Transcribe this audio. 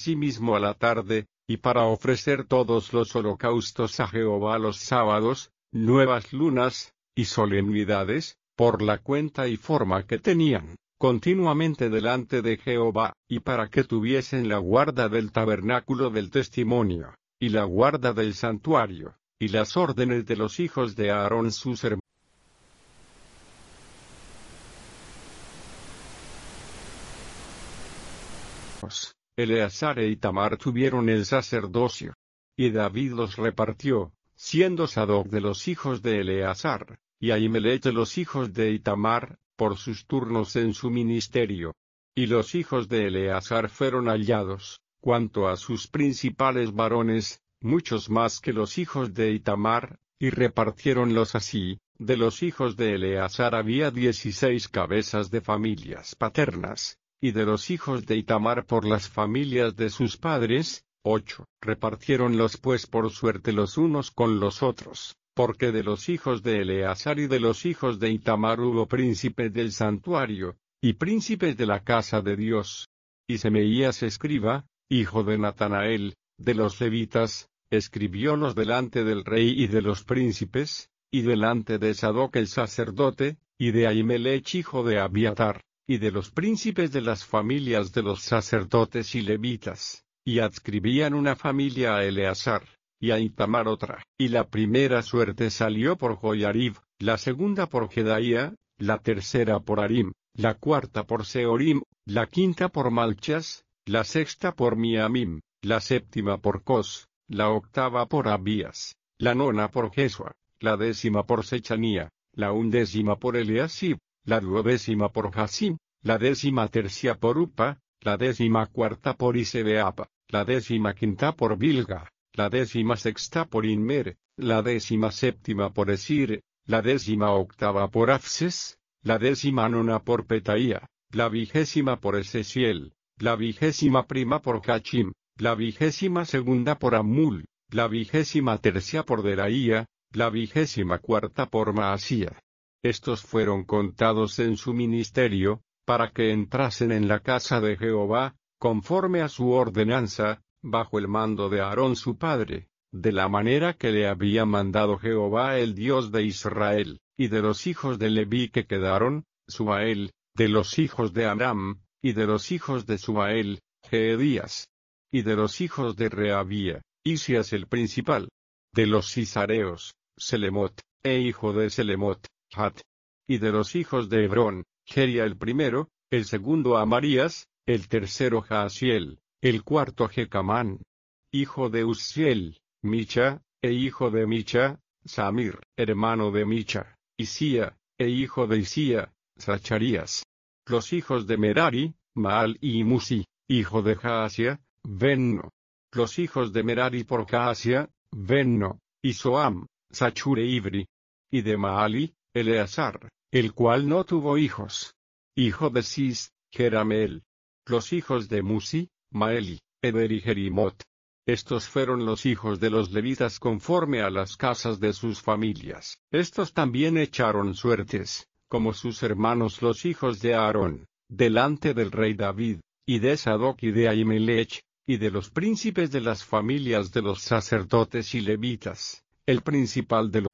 asimismo a la tarde, y para ofrecer todos los holocaustos a Jehová los sábados, nuevas lunas, y solemnidades, por la cuenta y forma que tenían, continuamente delante de Jehová, y para que tuviesen la guarda del tabernáculo del testimonio, y la guarda del santuario, y las órdenes de los hijos de Aarón sus hermanos. Eleazar e Itamar tuvieron el sacerdocio, y David los repartió, siendo Sadoc de los hijos de Eleazar, y Ahimelech de los hijos de Itamar, por sus turnos en su ministerio. Y los hijos de Eleazar fueron hallados, cuanto a sus principales varones, muchos más que los hijos de Itamar, y repartiéronlos así. De los hijos de Eleazar había 16 cabezas de familias paternas, y de los hijos de Itamar por las familias de sus padres, 8. Repartiéronlos pues por suerte los unos con los otros, porque de los hijos de Eleazar y de los hijos de Itamar hubo príncipes del santuario, y príncipes de la casa de Dios. Y Semeías escriba, hijo de Natanael, de los levitas, escribiólos delante del rey y de los príncipes, y delante de Sadoc el sacerdote, y de Ahimelech hijo de Abiatar, y de los príncipes de las familias de los sacerdotes y levitas, y adscribían una familia a Eleazar, y a Itamar otra. Y la primera suerte salió por Joiarib, la segunda por Jedaía, la tercera por Harim, la cuarta por Seorim, la quinta por Malchas, la sexta por Miamim, la séptima por Cos, la octava por Abías, la nona por Jesua, la décima por Sechanía, la undécima por Eliasib, la duodécima por Jasim, la décima tercia por Upa, la décima cuarta por Isebeapa, la décima quinta por Bilga, la décima sexta por Inmer, la décima séptima por Esir, la décima octava por Afses, la décima nona por Petaía, la 20ª por Esesiel, la 21ª por Cachim, la 22ª por Amul, la 23ª por Deraía, la 24ª por Maasía. Estos fueron contados en su ministerio, para que entrasen en la casa de Jehová, conforme a su ordenanza, bajo el mando de Aarón su padre, de la manera que le había mandado Jehová el Dios de Israel. Y de los hijos de Leví que quedaron, Subael, de los hijos de Amram, y de los hijos de Subael, Jeedías. Y de los hijos de Rehabía, Isias el principal. De los Cisareos, Selemot, hijo de Selemot, Hat. Y de los hijos de Hebrón, Jeria el primero, el segundo Amarías, el tercero Jaasiel, el cuarto Jecamán. Hijo de Uzziel, Micha, hijo de Micha, Samir, hermano de Micha, Isía, hijo de Isía, Zacharías. Los hijos de Merari, Maal y Musi, hijo de Jaasia, Benno. Los hijos de Merari por Jaasia, Benno, y Soam, Sachur e Ibri. Y de Maali, Eleazar, el cual no tuvo hijos. Hijo de Cis, Jerameel. Los hijos de Musi, Maeli, Eder y Jerimot. Estos fueron los hijos de los levitas conforme a las casas de sus familias. Estos también echaron suertes, como sus hermanos los hijos de Aarón, delante del rey David, y de Sadoc y de Ahimelech, y de los príncipes de las familias de los sacerdotes y levitas. El principal de